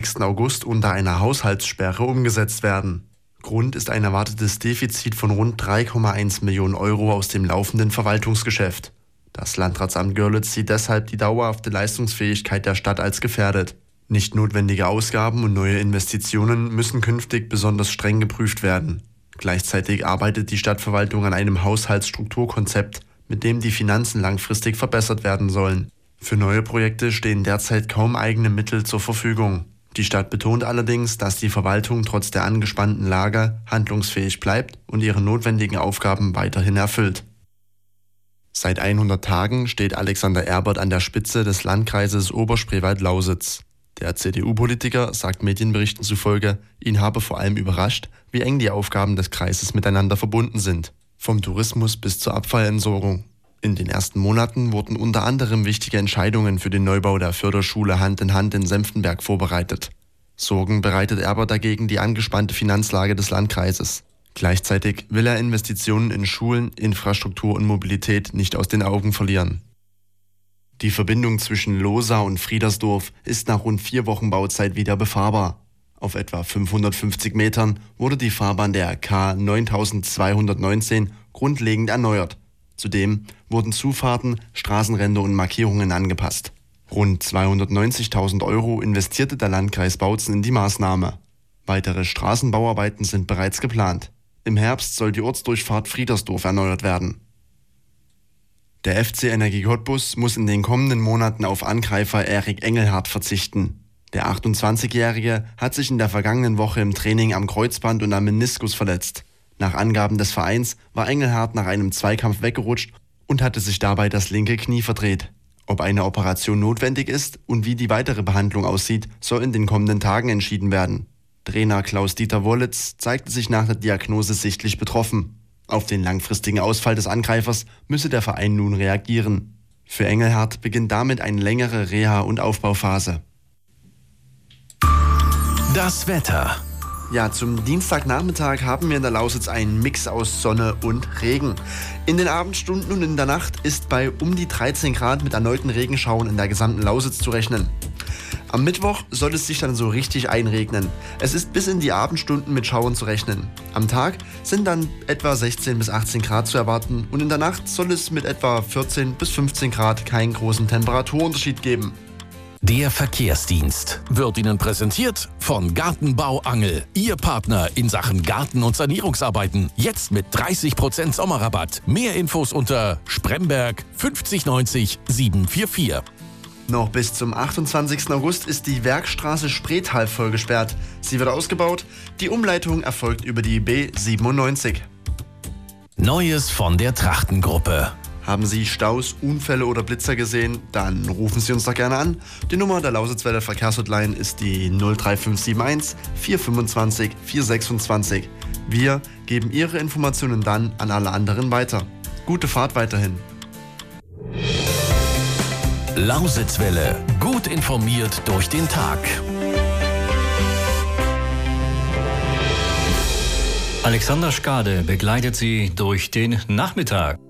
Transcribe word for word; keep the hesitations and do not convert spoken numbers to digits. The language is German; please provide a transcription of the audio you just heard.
sechsten August unter einer Haushaltssperre umgesetzt werden. Grund ist ein erwartetes Defizit von rund drei Komma eins Millionen Euro aus dem laufenden Verwaltungsgeschäft. Das Landratsamt Görlitz sieht deshalb die dauerhafte Leistungsfähigkeit der Stadt als gefährdet. Nicht notwendige Ausgaben und neue Investitionen müssen künftig besonders streng geprüft werden. Gleichzeitig arbeitet die Stadtverwaltung an einem Haushaltsstrukturkonzept, mit dem die Finanzen langfristig verbessert werden sollen. Für neue Projekte stehen derzeit kaum eigene Mittel zur Verfügung. Die Stadt betont allerdings, dass die Verwaltung trotz der angespannten Lage handlungsfähig bleibt und ihre notwendigen Aufgaben weiterhin erfüllt. Seit hundert Tagen steht Alexander Erbert an der Spitze des Landkreises Oberspreewald-Lausitz. Der C D U-Politiker sagt Medienberichten zufolge, ihn habe vor allem überrascht, wie eng die Aufgaben des Kreises miteinander verbunden sind. Vom Tourismus bis zur Abfallentsorgung. In den ersten Monaten wurden unter anderem wichtige Entscheidungen für den Neubau der Förderschule Hand in Hand in Senftenberg vorbereitet. Sorgen bereitet Erbert dagegen die angespannte Finanzlage des Landkreises. Gleichzeitig will er Investitionen in Schulen, Infrastruktur und Mobilität nicht aus den Augen verlieren. Die Verbindung zwischen Lohsa und Friedersdorf ist nach rund vier Wochen Bauzeit wieder befahrbar. Auf etwa fünfhundertfünfzig Metern wurde die Fahrbahn der K neuntausendzweihundertneunzehn grundlegend erneuert. Zudem wurden Zufahrten, Straßenränder und Markierungen angepasst. Rund zweihundertneunzigtausend Euro investierte der Landkreis Bautzen in die Maßnahme. Weitere Straßenbauarbeiten sind bereits geplant. Im Herbst soll die Ortsdurchfahrt Friedersdorf erneuert werden. Der F C Energie Cottbus muss in den kommenden Monaten auf Angreifer Erik Engelhardt verzichten. Der achtundzwanzigjährige hat sich in der vergangenen Woche im Training am Kreuzband und am Meniskus verletzt. Nach Angaben des Vereins war Engelhardt nach einem Zweikampf weggerutscht und hatte sich dabei das linke Knie verdreht. Ob eine Operation notwendig ist und wie die weitere Behandlung aussieht, soll in den kommenden Tagen entschieden werden. Trainer Klaus-Dieter Wollitz zeigte sich nach der Diagnose sichtlich betroffen. Auf den langfristigen Ausfall des Angreifers müsse der Verein nun reagieren. Für Engelhardt beginnt damit eine längere Reha- und Aufbauphase. Das Wetter. Ja, zum Dienstagnachmittag haben wir in der Lausitz einen Mix aus Sonne und Regen. In den Abendstunden und in der Nacht ist bei um die dreizehn Grad mit erneuten Regenschauern in der gesamten Lausitz zu rechnen. Am Mittwoch soll es sich dann so richtig einregnen. Es ist bis in die Abendstunden mit Schauern zu rechnen. Am Tag sind dann etwa sechzehn bis achtzehn Grad zu erwarten und in der Nacht soll es mit etwa vierzehn bis fünfzehn Grad keinen großen Temperaturunterschied geben. Der Verkehrsdienst wird Ihnen präsentiert von Gartenbau Angel. Ihr Partner in Sachen Garten- und Sanierungsarbeiten. Jetzt mit dreißig Prozent Sommerrabatt. Mehr Infos unter Spremberg fünfzig neunzig siebenhundertvierundvierzig. Noch bis zum achtundzwanzigsten August ist die Werkstraße Spreetal voll gesperrt. Sie wird ausgebaut. Die Umleitung erfolgt über die B siebenundneunzig. Neues von der Trachtengruppe. Haben Sie Staus, Unfälle oder Blitzer gesehen? Dann rufen Sie uns doch gerne an. Die Nummer der Lausitzwälder Verkehrshotline ist die null drei fünf sieben eins vier fünfundzwanzig vier sechsundzwanzig. Wir geben Ihre Informationen dann an alle anderen weiter. Gute Fahrt weiterhin. Lausitzwelle. Gut informiert durch den Tag. Alexander Skade begleitet Sie durch den Nachmittag.